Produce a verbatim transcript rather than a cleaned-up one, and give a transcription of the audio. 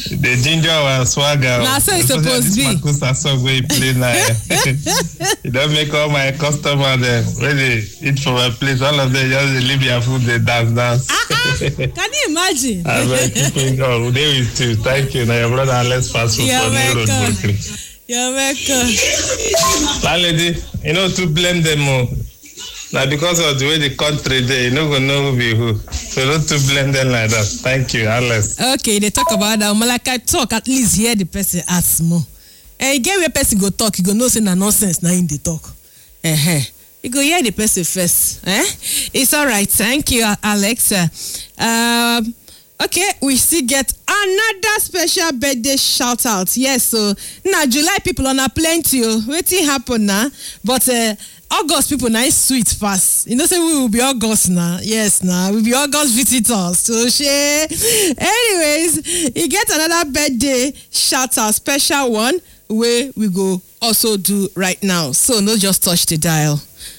The ginger or swagger. Now, so it's supposed to be. This Makusa song where you play now. You don't make all my customers there. When they eat from a place, all of them just leave their food, they dance, dance. Uh-uh. Can you imagine? I'm very keeping on. Day with you. Thank you. Now, your brother, let's fast food for New Road Brooklyn. You're welcome. Landlady, you know, to blame them more. Now, because of the way the country they, you know, go know who be who. So don't to blame them like that. Thank you, Alice. Okay, they talk about that. Like I talk, at least hear the person ask more. And you get where person go talk, you go know say na nonsense now in the talk. Uh-huh. You go hear the person first. Eh? It's all right. Thank you, Alex. Um, okay, we still get another special birthday shout out. Yes, so now July people on a plenty. Waiting happen now, but. Uh, August people now sweet fast. You know, say we will be August now. Yes, now we'll be August visitors. So share. Anyways, you get another birthday shout out, special one where we go also do right now. So no just touch the dial.